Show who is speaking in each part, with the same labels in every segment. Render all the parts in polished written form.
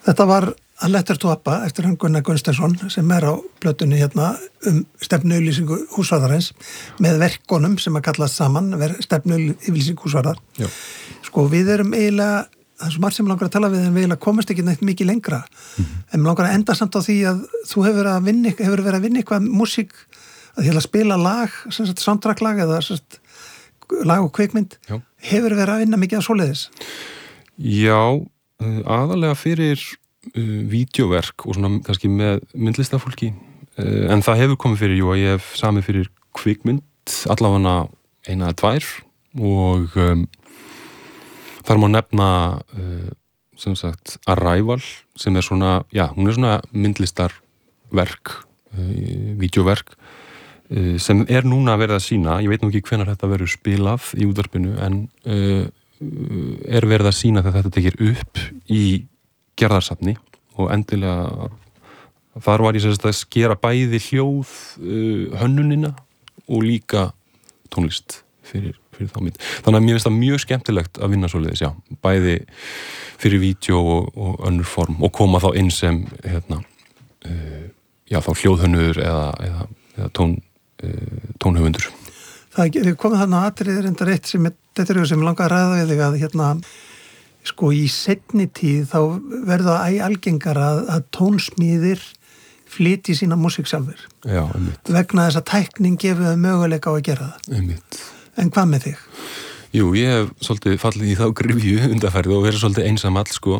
Speaker 1: Þetta var A Letter to Abba eftir hann Gunnar Gunnsteinsson sem á plötunni hérna stefnuyfirlýsingu húsvarðarins með verkonum sem að kallast saman stefnuyfirlýsingu húsvarðar.
Speaker 2: Já.
Speaker 1: Sko við erum eiginlega, það er svo margt sem langar að tala við en við eiginlega komast ekki neitt mikið lengra. En mér langar að enda samt á því að þú hefur verið að vinna eitthvað músík að hérna spila lag, sem sagt soundtrack-lag eða sem sagt lag og kvikmynd.
Speaker 2: Já.
Speaker 1: Hefur verið að vinna mikið af svoleiðis?
Speaker 2: Já, aðalega fyrir vídeóverk og svona kannski með myndlistafólki en það hefur komið fyrir, jú, að ég hef samið fyrir kvikmynd, allavega eina eða tvær og þar má nefna sem sagt Arrival sem er svona, já, hún er svona myndlistarverk, vídeóverk sem er núna verið að sýna, ég veit nú ekki hvenær þetta verður spilað í útvarpinu en er verið að sýna þegar þetta tekir upp í gerðarsafni og endilega þar var ég sem sagt að skera bæði hljóð hönnunina og líka tónlist fyrir þá mynd. Þannig að mér finnst það mjög skemmtilegt að vinna svoleiðis, já, bæði fyrir vídeo og önnur form og koma þá inn sem hérna, já, þá hljóðhönnur eða tónhöfundur.
Speaker 1: Það komið þarna atriðir enda reitt þetta er sem langar að ræða við þig að hérna sko í seinni tíð þá verða algengar að tónsmíðir flytji sína músík sjálfur.
Speaker 2: Já, einmitt.
Speaker 1: Vegna þess að tækning gefur þau möguleika á að gera það.
Speaker 2: Einmitt.
Speaker 1: En hvað með þig?
Speaker 2: Jú, ég hef svolítið fallið í þá gryfju undanfærið og verið svolítið einsamall sko.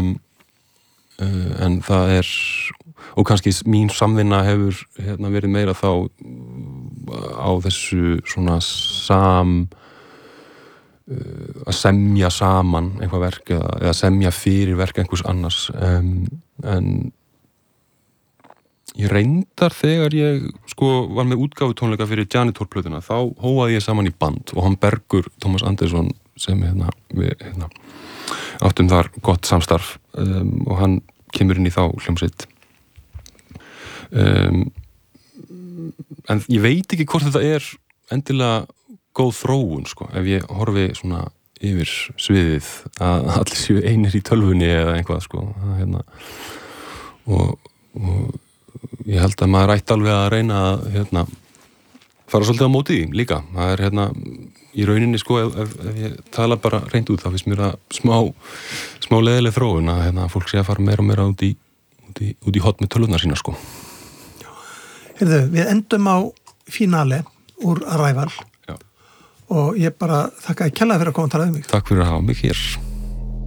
Speaker 2: En það er, og kannski mín samvinna hefur hérna, verið meira þá á þessu svona að semja saman eitthvað verk eða semja fyrir verk einhvers annars en ég reyndar þegar ég sko var með útgáfutónleika fyrir Janitor-plötuna þá hóaði ég saman í band og hann Bergur Tómas Andersson sem við áttum þar gott samstarf og hann kemur inn í þá hljómsveit en ég veit ekki hvort þetta er endilega góð þróun sko, ef ég horfi svona yfir sviðið að allir séu einir í tölvunni eða einhvað sko og ég held að maður ætti alveg að reyna að fara svolítið á móti því líka, það er í rauninni sko ef ég tala bara reynd út þá finnst mér að smá leiðileg þróun að fólk sé að fara meira og meira út í hot með tölvunar sína sko.
Speaker 1: Heyrðu, við endum á finale úr Arrival og ég bara þakka kærlega fyrir að koma að tala um mig.
Speaker 2: Takk fyrir að hafa mig hér.